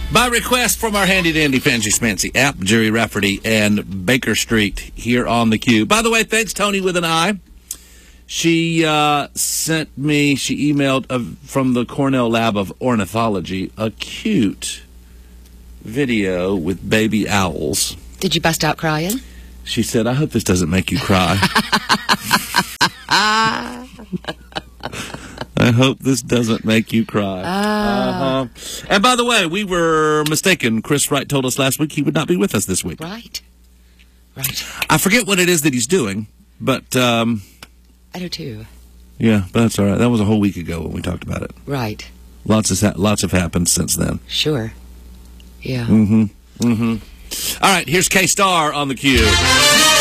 By request from our handy-dandy fancy-smancy app, Jerry Rafferty and Baker Street here on the Q. By the way, thanks, Tony with an I. She emailed from the Cornell Lab of Ornithology a cute video with baby owls. Did you bust out crying? She said, I hope this doesn't make you cry. I hope this doesn't make you cry. And by the way, we were mistaken. Chris Wright told us last week he would not be with us this week. Right. I forget what it is that he's doing, but... I do too. Yeah, but that's all right. That was a whole week ago when we talked about it. Right. Lots have happened since then. Sure. Yeah. All right, here's K-Star on the Q.